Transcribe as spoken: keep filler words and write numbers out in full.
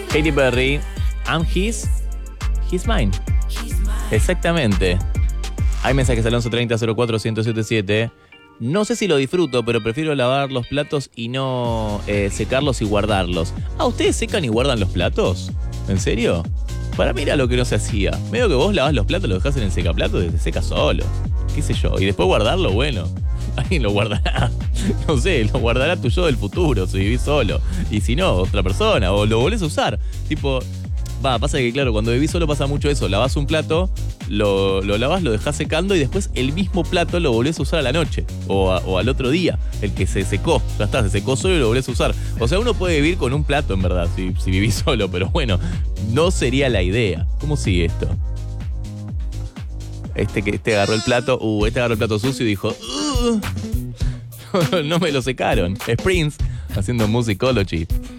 Katy Perry, I'm his, he's mine. Exactamente. Hay mensajes al once treinta cero cuatro uno cero siete siete. No sé si lo disfruto, pero prefiero lavar los platos y no eh, secarlos y guardarlos. Ah, ¿ustedes secan y guardan los platos? ¿En serio? Para mí era lo que no se hacía. Medio que vos lavás los platos, lo dejás en el secaplato y se seca solo. ¿Qué sé yo? Y después guardarlo, bueno. Alguien lo guardará. No sé, lo guardará tu yo del futuro si vivís solo. Y si no, otra persona. O lo volvés a usar. Tipo, va, pasa que claro, cuando vivís solo pasa mucho eso. Lavás un plato, lo, lo lavás, lo dejás secando y después el mismo plato lo volvés a usar a la noche. O, a, o al otro día. El que se secó. Ya está, se secó solo y lo volvés a usar. O sea, uno puede vivir con un plato, en verdad, si, si vivís solo. Pero bueno, no sería la idea. ¿Cómo sigue esto? Este que este agarró el plato, uh, este agarró el plato sucio y dijo, uh, no me lo secaron. Es Prince haciendo Musicology.